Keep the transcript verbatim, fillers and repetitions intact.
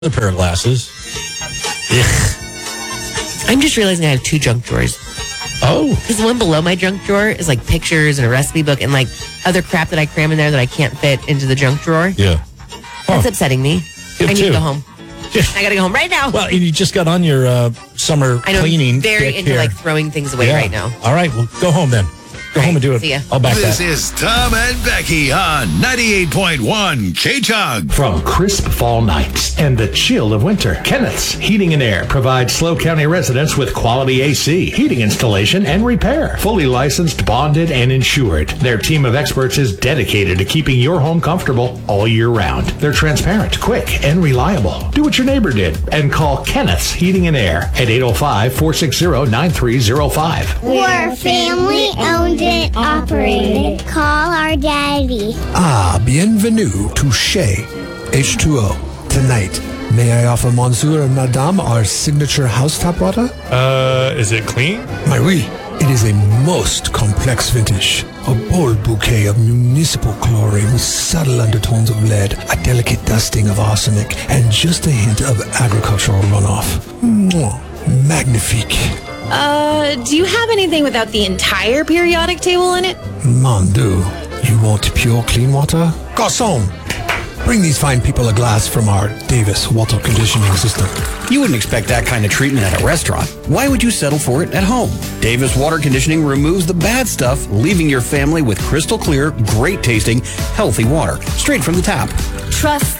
another pair of glasses. Ugh. I'm just realizing I have two junk drawers. Oh. Because the one below my junk drawer is like pictures and a recipe book and like other crap that I cram in there that I can't fit into the junk drawer. Yeah. Huh. That's upsetting me. You I need too. to go home. Yeah. I got to go home right now. Well, you just got on your uh, summer I know, cleaning. I'm very kick into here. like throwing things away Yeah. right now. All right, well, go home then. Go All home right, and do it. see ya. I'll back This that. is Tom and Becky on ninety-eight point one K-Chug. From crisp fall nights and the chill of winter, Kenneth's Heating and Air provides SLO County residents with quality A C, heating installation, and repair. Fully licensed, bonded, and insured. Their team of experts is dedicated to keeping your home comfortable all year round. They're transparent, quick, and reliable. Do what your neighbor did and call Kenneth's Heating and Air at eight oh five, four six zero, nine three zero five. We're family owned and operated. Call our daddy. Ah, bienvenue to Chez H two O. Tonight, may I offer Monsieur and Madame our signature house tap water? Uh, is it clean? My oui, it is a most complex vintage. A bold bouquet of municipal chlorine with subtle undertones of lead, a delicate dusting of arsenic, and just a hint of agricultural runoff. Mwah. Magnifique. Uh, do you have anything without the entire periodic table in it? Mon Dieu, you want pure clean water? Garçon, bring these fine people a glass from our Davis water conditioning system. You wouldn't expect that kind of treatment at a restaurant. Why would you settle for it at home? Davis Water Conditioning removes the bad stuff, leaving your family with crystal clear, great tasting, healthy water, straight from the tap. Trust